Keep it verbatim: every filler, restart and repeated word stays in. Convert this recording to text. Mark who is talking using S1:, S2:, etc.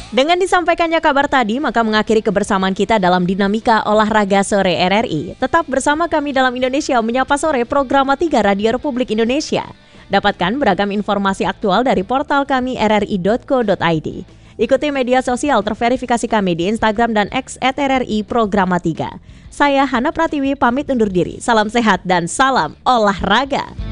S1: Dengan disampaikannya kabar tadi, maka mengakhiri kebersamaan kita dalam Dinamika Olahraga Sore R R I. Tetap bersama kami dalam Indonesia Menyapa Sore, program tiga Radio Republik Indonesia. Dapatkan beragam informasi aktual dari portal kami r r i dot co dot i d. Ikuti media sosial terverifikasi kami di Instagram dan X at R R I Programa tiga. Saya Hana Pratiwi pamit undur diri. Salam sehat dan salam olahraga.